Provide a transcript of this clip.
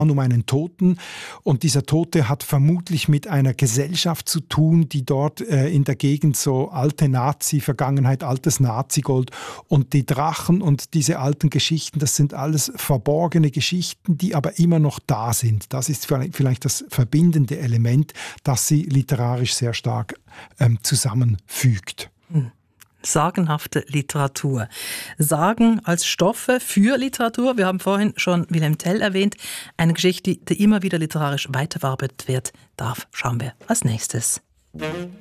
um einen Toten, und dieser Tote hat vermutlich mit einer Gesellschaft zu tun, die dort in der Gegend so alte Nazi-Vergangenheit, altes Nazi-Gold, und die Drachen und diese alten Geschichten, das sind alles verborgene Geschichten, die aber immer noch da sind. Das ist vielleicht das verbindende Element, das sie literarisch sehr stark zusammenfügt. Sagenhafte Literatur. Sagen als Stoffe für Literatur. Wir haben vorhin schon Wilhelm Tell erwähnt. Eine Geschichte, die immer wieder literarisch weiterverarbeitet wird darf. Schauen wir als nächstes.